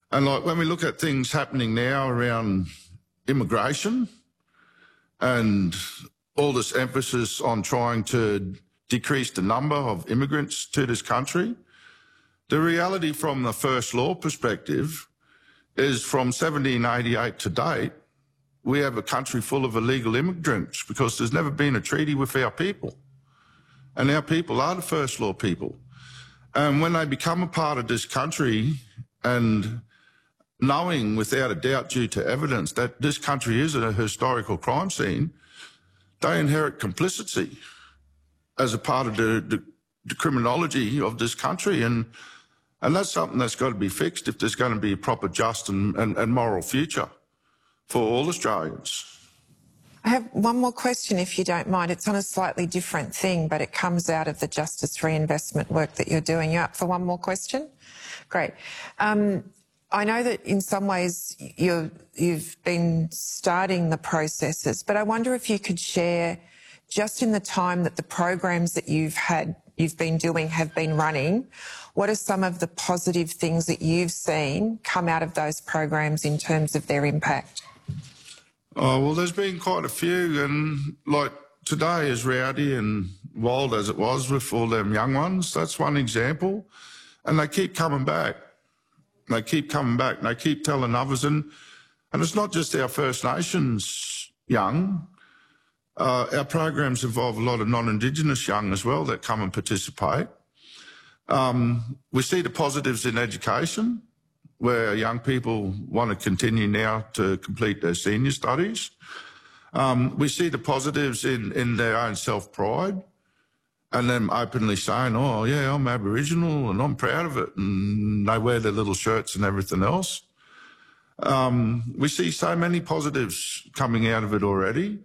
And like when we look at things happening now around immigration and all this emphasis on trying to decrease the number of immigrants to this country, the reality from the First Law perspective is from 1788 to date, we have a country full of illegal immigrants because there's never been a treaty with our people. And our people are the First Law people. And when they become a part of this country and knowing without a doubt due to evidence that this country is a historical crime scene, they inherit complicity as a part of the criminology of this country. And that's something that's got to be fixed if there's going to be a proper, just and moral future for all Australians. I have one more question, if you don't mind. It's on a slightly different thing, but it comes out of the justice reinvestment work that you're doing. You up for one more question? Great. I know that in some ways you've been starting the processes, but I wonder if you could share, just in the time that the programs that you've been doing have been running, what are some of the positive things that you've seen come out of those programs in terms of their impact? Oh, well, there's been quite a few, and like today is rowdy and wild as it was with all them young ones. That's one example. And they keep coming back. They keep coming back and they keep telling others. And it's not just our First Nations young. Our programs involve a lot of non-Indigenous young as well that come and participate. We see the positives in education, where young people want to continue now to complete their senior studies. We see the positives in their own self-pride and them openly saying, oh, yeah, I'm Aboriginal and I'm proud of it, and they wear their little shirts and everything else. We see so many positives coming out of it already.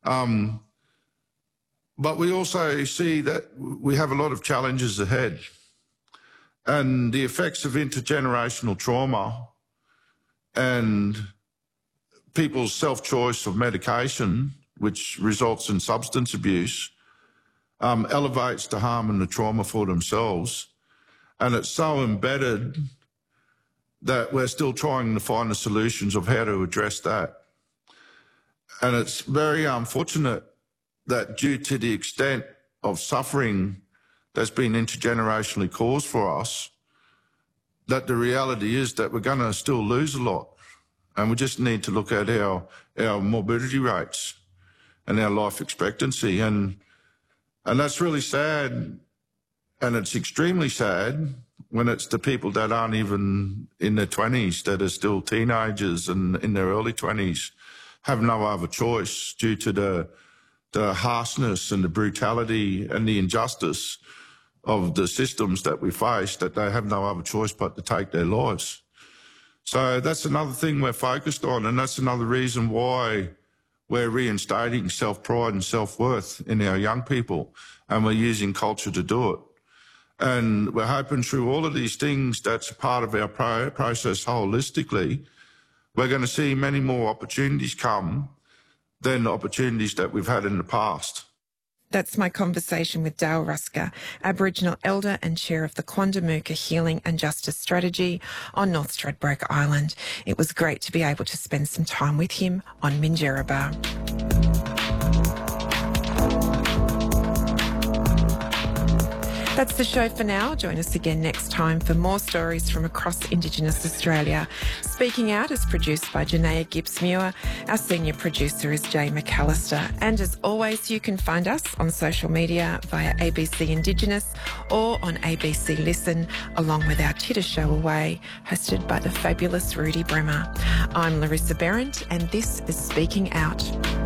But we also see that we have a lot of challenges ahead. And the effects of intergenerational trauma and people's self-choice of medication, which results in substance abuse, elevates the harm and the trauma for themselves. And it's so embedded that we're still trying to find the solutions of how to address that. And it's very unfortunate that due to the extent of suffering that's been intergenerationally caused for us, that the reality is that we're going to still lose a lot. And we just need to look at our morbidity rates and our life expectancy. And that's really sad. And it's extremely sad when it's the people that aren't even in their 20s, that are still teenagers and in their early 20s, have no other choice due to the harshness and the brutality and the injustice of the systems that we face, that they have no other choice but to take their lives. So that's another thing we're focused on, and that's another reason why we're reinstating self-pride and self-worth in our young people, and we're using culture to do it. And we're hoping through all of these things that's a part of our process holistically, we're going to see many more opportunities come than the opportunities that we've had in the past. That's my conversation with Dale Ruska, Aboriginal Elder and Chair of the Quandamooka Healing and Justice Strategy on North Stradbroke Island. It was great to be able to spend some time with him on Minjerribah. That's the show for now. Join us again next time for more stories from across Indigenous Australia. Speaking Out is produced by Janaea Gibbs-Muir. Our senior producer is Jay McAllister. And as always, you can find us on social media via ABC Indigenous or on ABC Listen, along with our Titter Show Away, hosted by the fabulous Rudy Bremer. I'm Larissa Behrendt, and this is Speaking Out.